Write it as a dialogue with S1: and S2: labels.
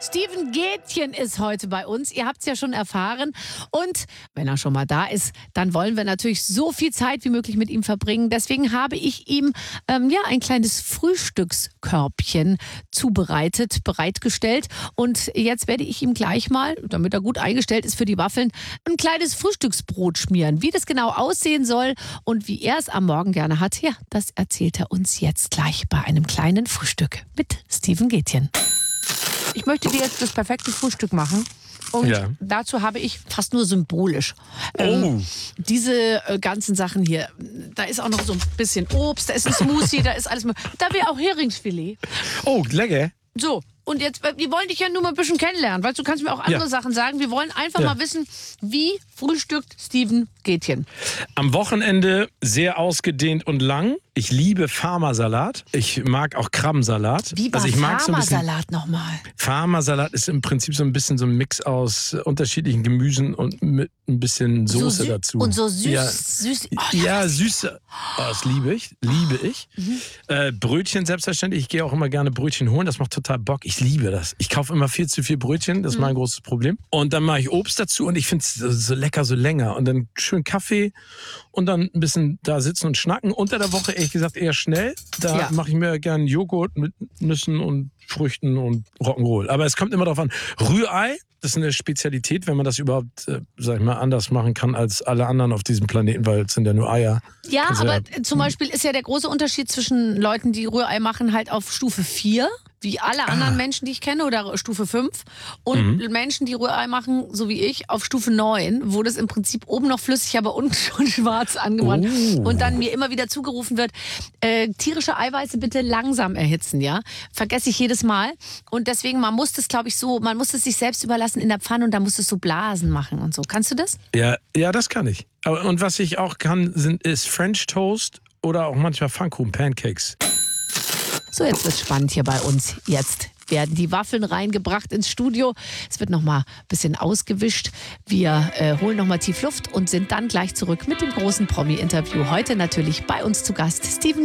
S1: Steven Gätjen ist heute bei uns. Ihr habt es ja schon erfahren. Und wenn er schon mal da ist, dann wollen wir natürlich so viel Zeit wie möglich mit ihm verbringen. Deswegen habe ich ihm ein kleines Frühstückskörbchen bereitgestellt. Und jetzt werde ich ihm gleich mal, damit er gut eingestellt ist für die Waffeln, ein kleines Frühstücksbrot schmieren. Wie das genau aussehen soll und wie er es am Morgen gerne hat, ja, das erzählt er uns jetzt gleich bei einem kleinen Frühstück mit Steven Gätjen. Ich möchte dir jetzt das perfekte Frühstück machen. Und dazu habe ich fast nur symbolisch diese ganzen Sachen hier. Da ist auch noch so ein bisschen Obst, da ist ein Smoothie, da ist alles. Da wäre auch Heringsfilet.
S2: Oh, lecker.
S1: So, und jetzt, wir wollen dich ja nur mal ein bisschen kennenlernen. Weißt du, kannst mir auch andere Sachen sagen. Wir wollen einfach mal wissen, wie frühstückt Steven Gätjen?
S2: Am Wochenende sehr ausgedehnt und lang. Ich liebe Farmersalat. Ich mag auch Krabbensalat.
S1: Wie war Farmersalat nochmal?
S2: Farmersalat ist im Prinzip so ein bisschen so ein Mix aus unterschiedlichen Gemüsen und mit ein bisschen Soße dazu.
S1: Und so süß.
S2: Ja, Süße. Oh, das liebe ich. Brötchen selbstverständlich. Ich gehe auch immer gerne Brötchen holen. Das macht total Bock. Ich liebe das. Ich kaufe immer viel zu viel Brötchen. Das ist mein großes Problem. Und dann mache ich Obst dazu und ich finde es so lecker, so länger. Und dann schön Kaffee und dann ein bisschen da sitzen und schnacken. Unter der Woche ehrlich gesagt eher schnell. Da mache ich mir gerne Joghurt mit Nüssen und Früchten und Rock'n'Roll. Aber es kommt immer darauf an. Rührei, das ist eine Spezialität, wenn man das überhaupt, anders machen kann als alle anderen auf diesem Planeten, weil es sind ja nur Eier.
S1: Ja, aber zum Beispiel ist ja der große Unterschied zwischen Leuten, die Rührei machen, halt auf Stufe 4, wie alle anderen Menschen, die ich kenne, oder Stufe 5. Und Menschen, die Rührei machen, so wie ich, auf Stufe 9, wo das im Prinzip oben noch flüssig, aber unten schon schwarz angebrannt. Und dann mir immer wieder zugerufen wird, tierische Eiweiße bitte langsam erhitzen, ja? Vergesse ich jedes Mal. Und deswegen, man muss das, glaube ich, man muss es sich selbst überlassen in der Pfanne und dann muss es so Blasen machen und so. Kannst du das?
S2: Ja, das kann ich. Und was ich auch kann, ist French Toast oder auch manchmal Pfannkuchen, Pancakes.
S1: So, jetzt wird's spannend hier bei uns. Jetzt werden die Waffeln reingebracht ins Studio. Es wird noch mal ein bisschen ausgewischt. Wir holen noch mal tief Luft und sind dann gleich zurück mit dem großen Promi-Interview. Heute natürlich bei uns zu Gast Steven